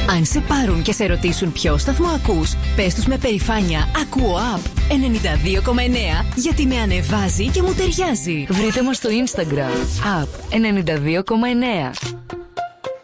Αν σε πάρουν και σε ρωτήσουν ποιο σταθμό ακούς, πες τους με περηφάνεια «Ακούω App 92,9» γιατί με ανεβάζει και μου ταιριάζει. Βρείτε μας στο Instagram App 92,9.